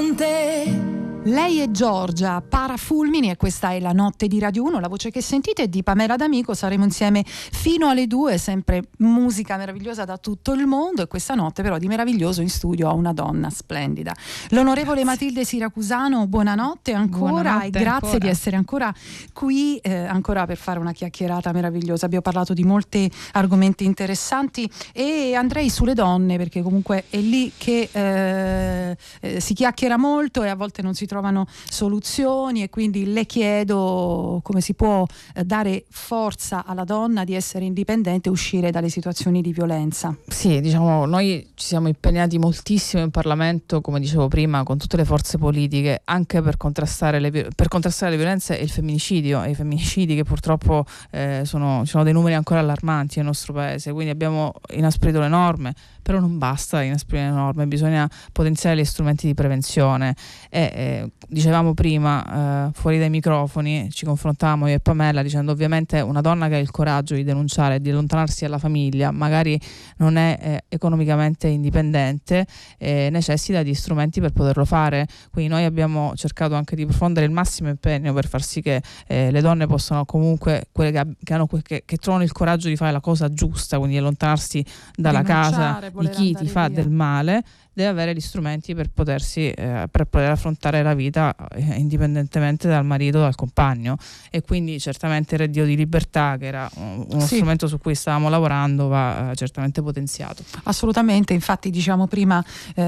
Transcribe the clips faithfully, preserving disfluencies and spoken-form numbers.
con te. Lei è Giorgia Parafulmini e questa è La Notte di Radio uno. La voce che sentite è di Pamela D'Amico. Saremo insieme fino alle due, sempre musica meravigliosa da tutto il mondo, e questa notte però di meraviglioso in studio ho una donna splendida, l'onorevole grazie. Matilde Siracusano. Buonanotte ancora. Buonanotte, e grazie ancora. Di essere ancora qui, eh, ancora per fare una chiacchierata meravigliosa. Abbiamo parlato di molti argomenti interessanti e andrei sulle donne, perché comunque è lì che eh, eh, si chiacchiera molto e a volte non si trovano soluzioni, e quindi le chiedo come si può eh, dare forza alla donna di essere indipendente e uscire dalle situazioni di violenza. Sì, diciamo, noi ci siamo impegnati moltissimo in Parlamento, come dicevo prima, con tutte le forze politiche, anche per contrastare le, per contrastare le violenze e il femminicidio, e i femminicidi che purtroppo eh, sono, ci sono dei numeri ancora allarmanti nel nostro paese, quindi abbiamo inasprito le norme, però non basta inasprire le norme, bisogna potenziare gli strumenti di prevenzione e eh, dicevamo prima, eh, fuori dai microfoni ci confrontavamo io e Pamela dicendo ovviamente una donna che ha il coraggio di denunciare, di allontanarsi dalla famiglia, magari non è eh, economicamente indipendente, eh, necessita di strumenti per poterlo fare, quindi noi abbiamo cercato anche di profondere il massimo impegno per far sì che eh, le donne possano comunque, quelle che, che, hanno, che, che trovano il coraggio di fare la cosa giusta, quindi allontanarsi dalla casa di chi ti fa via del male, deve avere gli strumenti per potersi eh, per poter affrontare la vita eh, indipendentemente dal marito, dal compagno, e quindi certamente il reddito di libertà, che era un, uno sì. strumento su cui stavamo lavorando, va eh, certamente potenziato. Assolutamente, infatti diciamo prima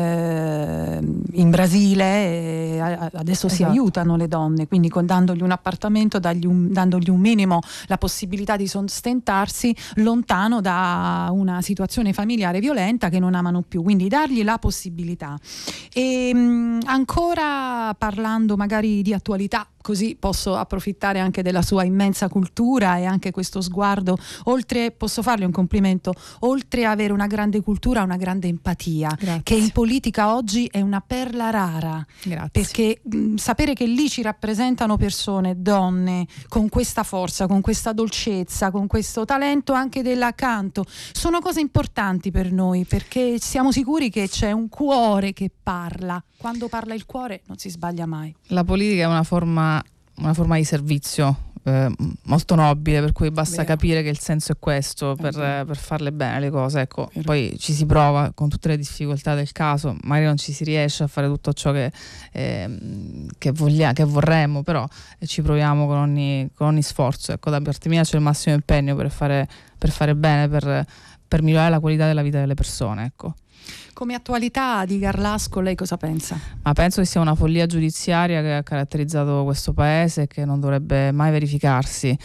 eh, in Brasile eh, adesso esatto. si aiutano le donne, quindi con, dandogli un appartamento, dagli un, dandogli un minimo la possibilità di sostentarsi lontano da una situazione familiare violenta che non amano più, quindi dargli la possibilità possibilità. E mh, ancora parlando magari di attualità, così posso approfittare anche della sua immensa cultura e anche questo sguardo, oltre, posso farle un complimento, oltre a avere una grande cultura, una grande empatia, grazie. Che in politica oggi è una perla rara. Grazie. Perché mh, sapere che lì ci rappresentano persone, donne, con questa forza, con questa dolcezza, con questo talento anche dell'accanto, sono cose importanti per noi, perché siamo sicuri che c'è un cuore che parla. Quando parla il cuore non si sbaglia mai. La politica è una forma, una forma di servizio eh, molto nobile, per cui basta Vero. capire che il senso è questo per, eh, per farle bene le cose, ecco. Poi ci si prova con tutte le difficoltà del caso, magari non ci si riesce a fare tutto ciò che, eh, che, voglia, che vorremmo, però eh, ci proviamo con ogni, con ogni sforzo, ecco. Da parte mia c'è il massimo impegno per fare, per fare bene, per, per migliorare la qualità della vita delle persone, ecco. Come attualità di Garlasco lei cosa pensa? Ma penso che sia una follia giudiziaria che ha caratterizzato questo paese e che non dovrebbe mai verificarsi.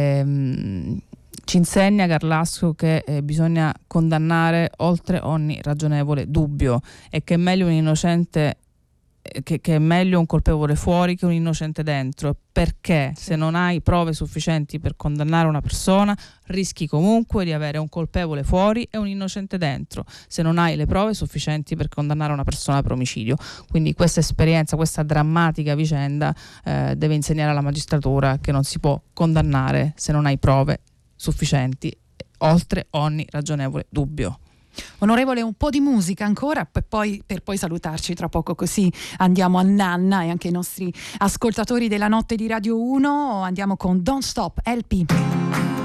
Ehm, ci insegna Garlasco che eh, bisogna condannare oltre ogni ragionevole dubbio, e che è meglio un innocente Che, che è meglio un colpevole fuori che un innocente dentro, perché sì. se non hai prove sufficienti per condannare una persona rischi comunque di avere un colpevole fuori e un innocente dentro, se non hai le prove sufficienti per condannare una persona per omicidio. Quindi questa esperienza, questa drammatica vicenda eh, deve insegnare alla magistratura che non si può condannare se non hai prove sufficienti oltre ogni ragionevole dubbio. Onorevole, un po' di musica ancora per poi, per poi salutarci tra poco, così andiamo a Nanna e anche i nostri ascoltatori della Notte di Radio uno. Andiamo con Don't Stop L P.